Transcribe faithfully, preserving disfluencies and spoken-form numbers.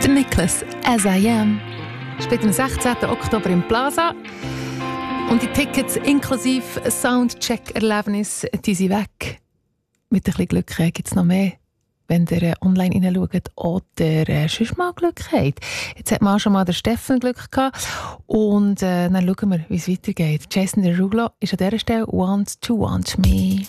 Der Nicholas, As I Am, spielt am sechzehnten Oktober im Plaza. Und die Tickets inklusive Soundcheck-Erlebnis, die sind weg. Mit ein bisschen Glück gibt es noch mehr, wenn ihr äh, online hineinschaut oder äh, sonst mal Glück habt. Jetzt hat man schon mal der Steffen Glück gehabt. Und äh, dann schauen wir, wie es weitergeht. Jason Derulo ist an dieser Stelle «Want to Want Me».